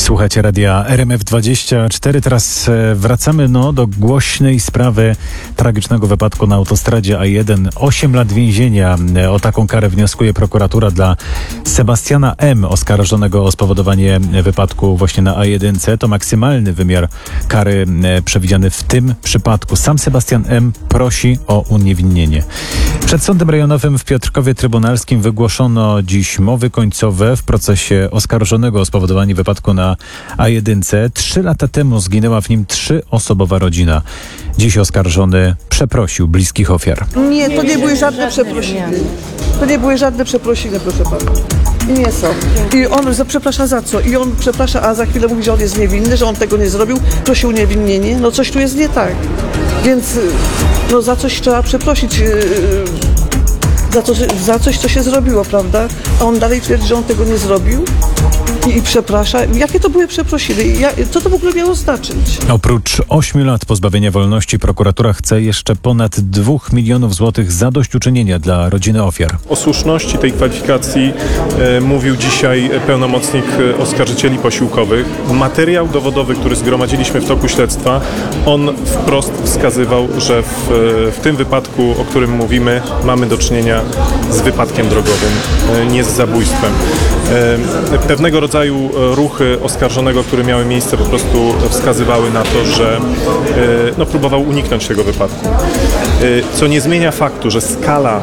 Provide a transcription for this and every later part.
Słuchajcie radia RMF24. Teraz wracamy do głośnej sprawy tragicznego wypadku na autostradzie A1. 8 lat więzienia. O taką karę wnioskuje prokuratura dla Sebastiana M., oskarżonego o spowodowanie wypadku właśnie na A1. To maksymalny wymiar kary przewidziany w tym przypadku. Sam Sebastian M. prosi o uniewinnienie. Przed Sądem Rejonowym w Piotrkowie Trybunalskim wygłoszono dziś mowy końcowe w procesie oskarżonego o spowodowanie wypadku na A1. 3 lata temu zginęła w nim 3-osobowa rodzina. Dziś oskarżony przeprosił bliskich ofiar. Nie, to nie były żadne przeprosiny. To nie były żadne przeprosiny, proszę pana. Nie są. I on przeprasza za co? I on przeprasza, a za chwilę mówi, że on jest niewinny, że on tego nie zrobił, prosi o uniewinnienie. No coś tu jest nie tak. Więc za coś trzeba przeprosić. Za coś, co się zrobiło, prawda? A on dalej twierdzi, że on tego nie zrobił i przeprasza. Jakie to były przeprosiny? Co to w ogóle miało znaczyć? Oprócz 8 lat pozbawienia wolności prokuratura chce jeszcze ponad 2 milionów złotych zadośćuczynienia dla rodziny ofiar. O słuszności tej kwalifikacji mówił dzisiaj pełnomocnik oskarżycieli posiłkowych. Materiał dowodowy, który zgromadziliśmy w toku śledztwa, on wprost wskazywał, że w tym wypadku, o którym mówimy, mamy do czynienia z wypadkiem drogowym, nie z zabójstwem. Pewnego rodzaju ruchy oskarżonego, które miały miejsce, po prostu wskazywały na to, że próbował uniknąć tego wypadku. Co nie zmienia faktu, że skala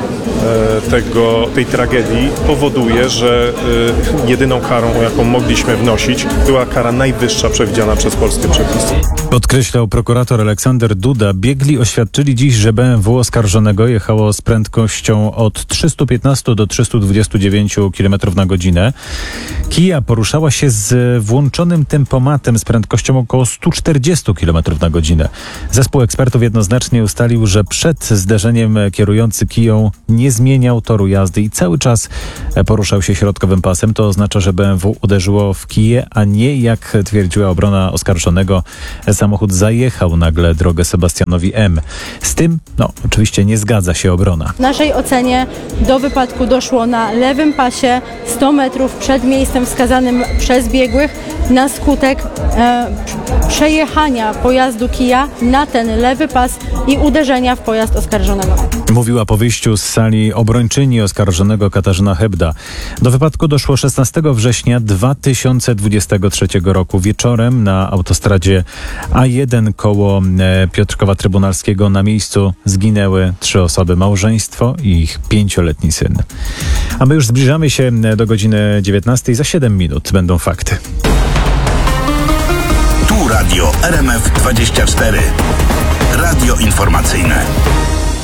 tej tragedii powoduje, że jedyną karą, jaką mogliśmy wnosić, była kara najwyższa przewidziana przez polskie przepisy. Podkreślał prokurator Aleksander Duda. Biegli oświadczyli dziś, że BMW oskarżonego jechało z prędkością od 315 do 329 km na godzinę. Kia poruszała się z włączonym tempomatem z prędkością około 140 km na godzinę. Zespół ekspertów jednoznacznie ustalił, że przed zderzeniem kierujący Kiją nie zmieniał toru jazdy i cały czas poruszał się środkowym pasem. To oznacza, że BMW uderzyło w Kiję, a nie, jak twierdziła obrona oskarżonego, samochód zajechał nagle drogę Sebastianowi M. Z tym, oczywiście nie zgadza się obrona. W naszej ocenie do wypadku doszło na lewym pasie 100 metrów przed miejscem wskazanym przez biegłych na skutek przejechania pojazdu Kia na ten lewy pas i uderzenia w pojazd oskarżonego. Mówiła po wyjściu z sali obrończyni oskarżonego Katarzyna Hebda. Do wypadku doszło 16 września 2023 roku. Wieczorem na autostradzie A1 koło Piotrkowa Trybunalskiego na miejscu zginęły 3 osoby, małżeństwo i ich 5-letni syn. A my już zbliżamy się do godziny 19. Za 7 minut będą fakty. Tu radio RMF24. Radio informacyjne.